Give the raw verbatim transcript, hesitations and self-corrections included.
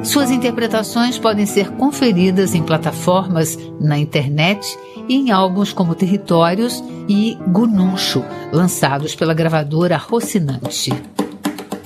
Suas interpretações podem ser conferidas em plataformas na internet e em álbuns como Territórios e Gununcho, lançados pela gravadora Rocinante.